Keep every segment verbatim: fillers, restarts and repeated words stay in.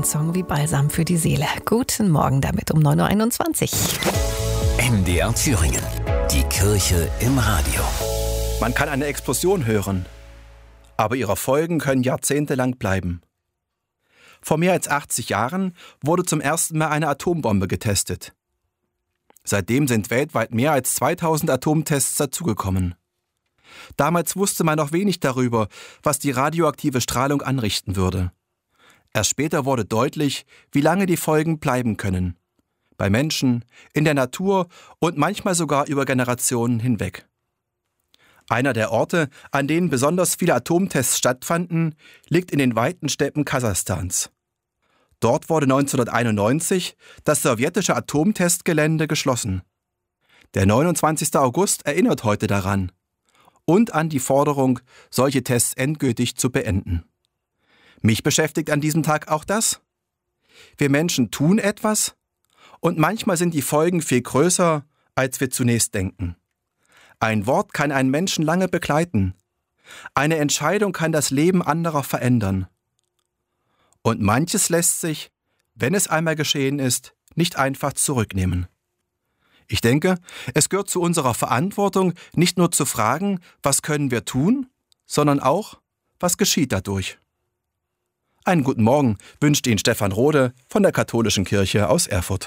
ein Song wie Balsam für die Seele. Guten Morgen damit um neun Uhr einundzwanzig. M D R Thüringen. Die Kirche im Radio. Man kann eine Explosion hören, aber ihre Folgen können jahrzehntelang bleiben. Vor mehr als achtzig Jahren wurde zum ersten Mal eine Atombombe getestet. Seitdem sind weltweit mehr als zweitausend Atomtests dazugekommen. Damals wusste man noch wenig darüber, was die radioaktive Strahlung anrichten würde. Erst später wurde deutlich, wie lange die Folgen bleiben können. Bei Menschen, in der Natur und manchmal sogar über Generationen hinweg. Einer der Orte, an denen besonders viele Atomtests stattfanden, liegt in den weiten Steppen Kasachstans. Dort wurde neunzehnhunderteinundneunzig das sowjetische Atomtestgelände geschlossen. Der neunundzwanzigster August erinnert heute daran und an die Forderung, solche Tests endgültig zu beenden. Mich beschäftigt an diesem Tag auch das. Wir Menschen tun etwas und manchmal sind die Folgen viel größer, als wir zunächst denken. Ein Wort kann einen Menschen lange begleiten. Eine Entscheidung kann das Leben anderer verändern. Und manches lässt sich, wenn es einmal geschehen ist, nicht einfach zurücknehmen. Ich denke, es gehört zu unserer Verantwortung, nicht nur zu fragen, was können wir tun, sondern auch, was geschieht dadurch. Einen guten Morgen wünscht Ihnen Stefan Rode von der Katholischen Kirche aus Erfurt.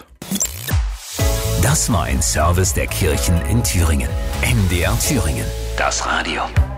Das war ein Service der Kirchen in Thüringen. M D R Thüringen. Das Radio.